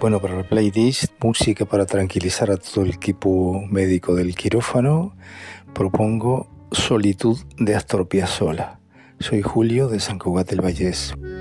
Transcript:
Bueno, para la playlist, música para tranquilizar a todo el equipo médico del quirófano, propongo Solitud de Astor Piazzolla. Soy Julio de Sant Cugat del Vallès.